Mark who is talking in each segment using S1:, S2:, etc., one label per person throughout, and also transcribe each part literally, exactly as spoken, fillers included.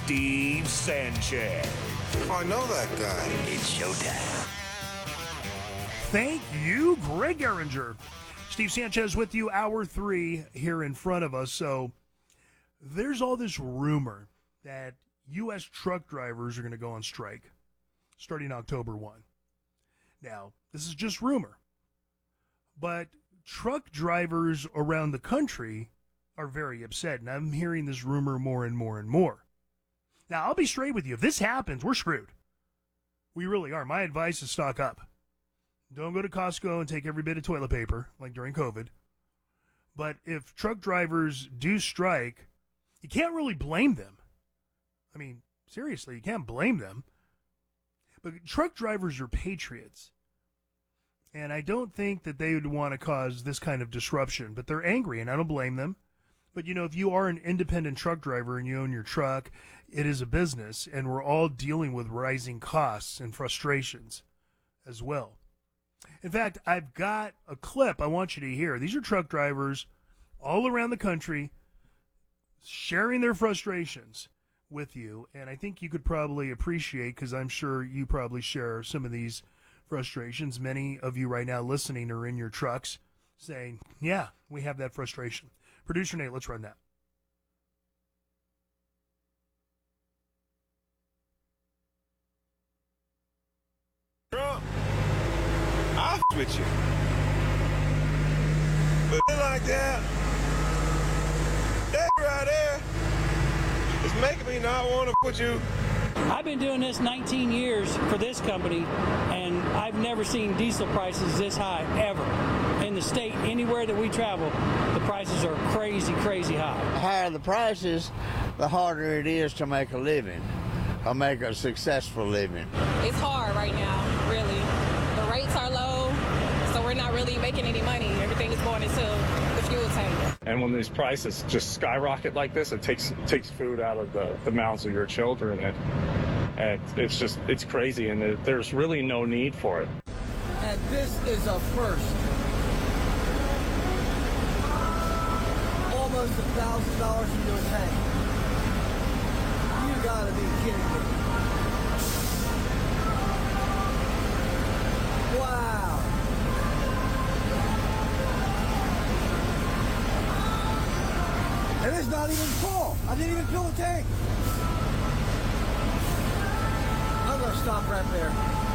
S1: Steve Sanchez.
S2: I know that guy.
S1: It's showtime.
S3: Thank you, Greg Geringer. Steve Sanchez with you, hour three here in front of us. So there's all this rumor that U S truck drivers are going to go on strike starting October first. Now, this is just rumor, but truck drivers around the country are very upset, and I'm hearing this rumor more and more and more. Now, I'll be straight with you. If this happens, we're screwed. We really are. My advice is stock up. Don't go to Costco and take every bit of toilet paper like during COVID. But if truck drivers do strike, you can't really blame them. I mean, seriously, you can't blame them. But truck drivers are patriots. And I don't think that they would want to cause this kind of disruption. But they're angry, and I don't blame them. But, you know, if you are an independent truck driver and you own your truck, it is a business, and we're all dealing with rising costs and frustrations as well. In fact, I've got a clip I want you to hear. These are truck drivers all around the country sharing their frustrations with you, and I think you could probably appreciate, because I'm sure you probably share some of these frustrations. Many of you right now listening are in your trucks saying, yeah, we have that frustration. Producer Nate, let's run that.
S2: Trump, I'll with you. But like that, that right there is making me not want to put you.
S4: I've been doing this nineteen years for this company, and I've never seen diesel prices this high, ever. In the state, anywhere that we travel, the prices are crazy, crazy high.
S5: The higher the prices, the harder it is to make a living, or make a successful living.
S6: It's hard right now, really. The rates are low, so we're not really making any money. Everything is going into the fuel tank.
S7: And when these prices just skyrocket like this, it takes takes food out of the, the mouths of your children. And, and it's just, it's crazy, and it, there's really no need for it.
S8: And this is a first. Almost a thousand dollars in your tank. You gotta be kidding me. Wow. And it's not even full. I didn't even fill the tank. I'm gonna stop right there.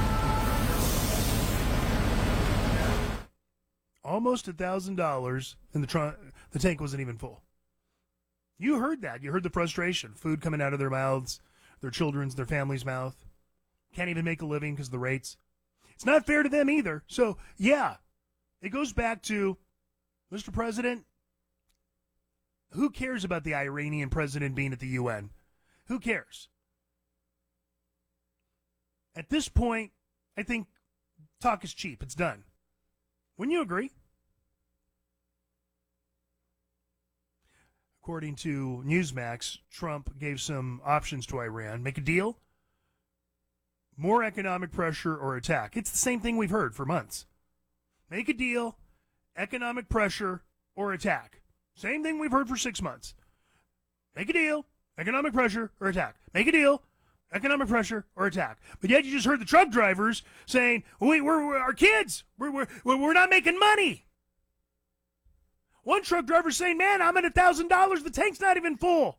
S3: Almost a thousand dollars, and the tr- the tank wasn't even full. You heard that. You heard the frustration. Food coming out of their mouths, their children's, their family's mouth. Can't even make a living because of the rates. It's not fair to them either. So, yeah, it goes back to, Mister President, who cares about the Iranian president being at the U N? Who cares? At this point, I think talk is cheap. It's done. Wouldn't you agree? According to Newsmax, Trump gave some options to Iran. Make a deal, more economic pressure, or attack. It's the same thing we've heard for months. Make a deal, economic pressure, or attack. Same thing we've heard for six months. Make a deal, economic pressure, or attack. Make a deal, economic pressure, or attack. But yet you just heard the truck drivers saying, "Wait, we're, we're our kids. We're, we're we're not making money." One truck driver saying, "Man, I'm at a thousand dollars. The tank's not even full."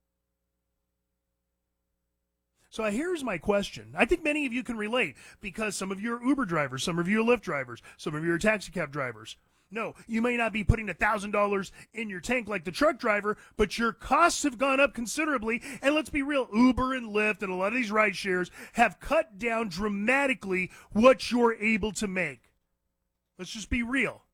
S3: So here's my question. I think many of you can relate because some of you are Uber drivers, some of you are Lyft drivers, some of you are taxi cab drivers. No, you may not be putting a thousand dollars in your tank like the truck driver, but your costs have gone up considerably. And let's be real, Uber and Lyft and a lot of these ride shares have cut down dramatically what you're able to make. Let's just be real.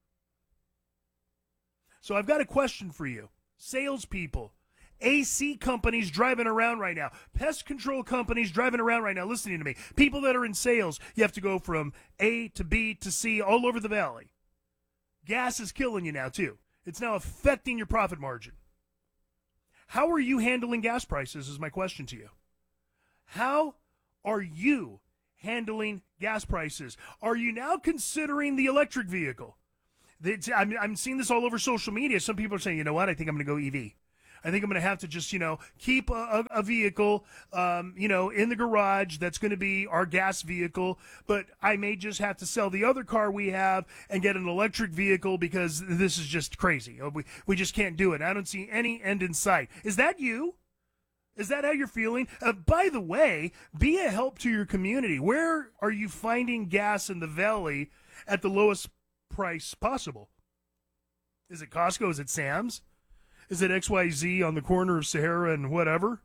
S3: So I've got a question for you. Salespeople, A C companies driving around right now, pest control companies driving around right now, listening to me, people that are in sales, you have to go from A to B to C all over the valley. Gas is killing you now, too. It's now affecting your profit margin. How are you handling gas prices is my question to you. How are you handling gas prices? Are you now considering the electric vehicle? I'm, I'm seeing this all over social media. Some people are saying, you know what, I think I'm going to go E V. I think I'm going to have to just, you know, keep a, a, a vehicle, um, you know, in the garage that's going to be our gas vehicle, but I may just have to sell the other car we have and get an electric vehicle because this is just crazy. We, we just can't do it. I don't see any end in sight. Is that you? Is that how you're feeling? Uh, by the way, be a help to your community. Where are you finding gas in the valley at the lowest price possible? Is it Costco? Is it Sam's? Is it X Y Z on the corner of Sahara and whatever?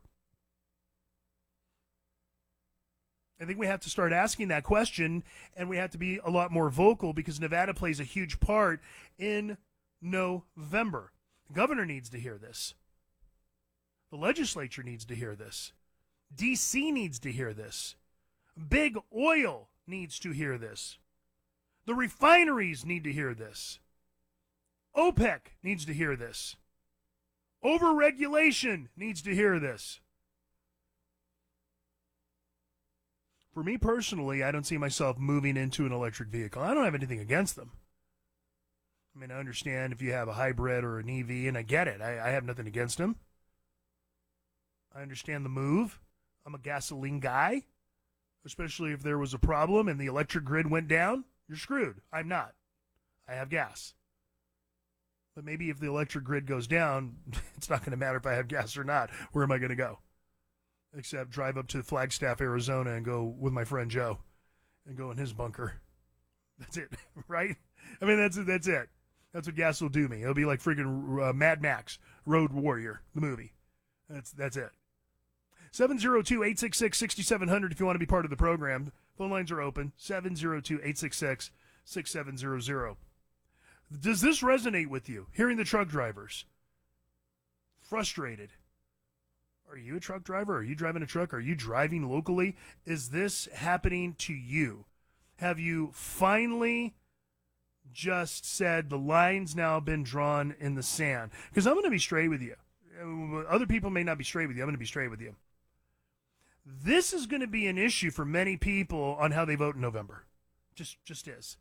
S3: I think we have to start asking that question, and we have to be a lot more vocal because Nevada plays a huge part in November. The governor needs to hear this. The legislature needs to hear this. D C needs to hear this. Big oil needs to hear this. The refineries need to hear this. OPEC needs to hear this. Overregulation needs to hear this. For me personally, I don't see myself moving into an electric vehicle. I don't have anything against them. I mean, I understand if you have a hybrid or an E V, and I get it. I, I have nothing against them. I understand the move. I'm a gasoline guy, especially if there was a problem and the electric grid went down. You're screwed. I'm not. I have gas. But maybe if the electric grid goes down, it's not going to matter if I have gas or not. Where am I going to go? Except drive up to Flagstaff, Arizona, and go with my friend Joe and go in his bunker. That's it, right? I mean, that's it. That's it. That's what gas will do me. It'll be like freaking uh, Mad Max, Road Warrior, the movie. That's that's it. seven oh two, eight six six, six seven zero zero if you want to be part of the program. Phone lines are open, seven oh two, eight six six, six seven zero zero. Does this resonate with you, hearing the truck drivers? Frustrated. Are you a truck driver? Are you driving a truck? Are you driving locally? Is this happening to you? Have you finally just said the line's now been drawn in the sand? Because I'm going to be straight with you. Other people may not be straight with you. I'm going to be straight with you. This is going to be an issue for many people on how they vote in November. Just just is.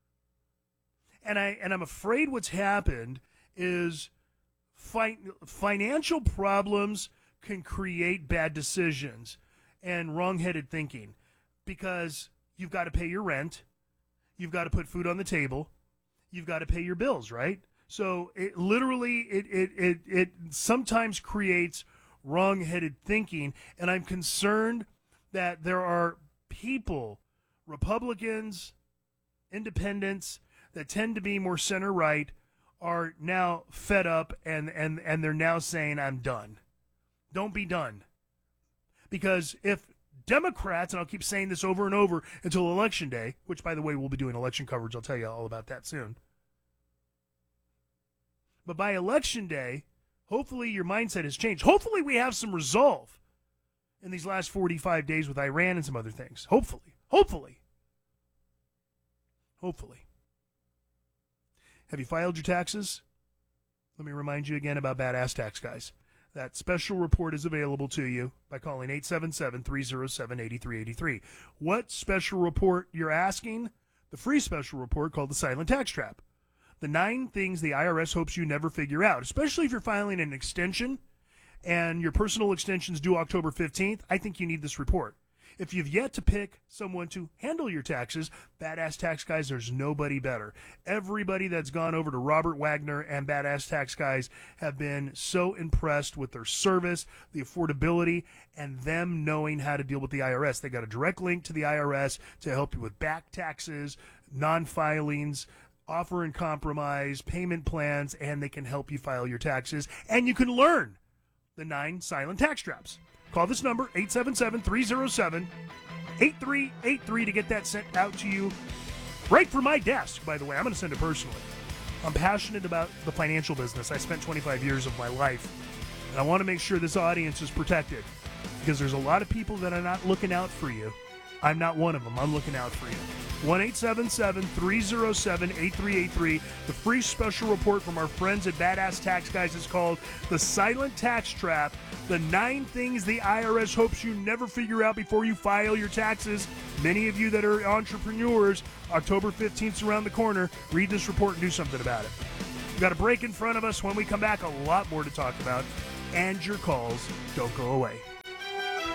S3: And I and I'm afraid what's happened is fi- financial problems can create bad decisions and wrong-headed thinking because you've got to pay your rent, you've got to put food on the table, you've got to pay your bills, right? So it literally it it it, it sometimes creates wrong-headed thinking, and I'm concerned that there are people, Republicans, independents, that tend to be more center-right, are now fed up, and, and, and they're now saying, I'm done. Don't be done. Because if Democrats, and I'll keep saying this over and over until Election Day, which, by the way, we'll be doing election coverage. I'll tell you all about that soon. But by Election Day, hopefully your mindset has changed. Hopefully we have some resolve in these last forty-five days with Iran and some other things. Hopefully. Hopefully. Hopefully. Have you filed your taxes? Let me remind you again about Badass Tax Guys. That special report is available to you by calling eight seven seven, three oh seven, eight three eight three. What special report you're asking? The free special report called the Silent Tax Trap. The nine things the I R S hopes you never figure out, especially if you're filing an extension and your personal extension's due October fifteenth. I think you need this report. If you've yet to pick someone to handle your taxes, Badass Tax Guys, there's nobody better. Everybody that's gone over to Robert Wagner and Badass Tax Guys have been so impressed with their service, the affordability, and them knowing how to deal with the I R S. They got a direct link to the I R S to help you with back taxes, non-filings, offer and compromise, payment plans, and they can help you file your taxes. And you can learn the nine silent tax traps. Call this number, eight seven seven, three oh seven, eight three eight three, to get that sent out to you right from my desk, by the way. I'm going to send it personally. I'm passionate about the financial business. I spent twenty-five years of my life, and I want to make sure this audience is protected because there's a lot of people that are not looking out for you. I'm not one of them. I'm looking out for you. one eight seven seven, three oh seven, eight three eight three. The free special report from our friends at Badass Tax Guys is called The Silent Tax Trap. The nine things the I R S hopes you never figure out before you file your taxes. Many of you that are entrepreneurs, October fifteenth is around the corner. Read this report and do something about it. We've got a break in front of us. When we come back, a lot more to talk about. and your calls don't go away.